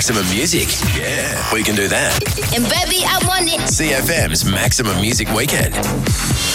maximum music? Yeah, we can do that. And baby, I want it. CFM's Maximum Music Weekend.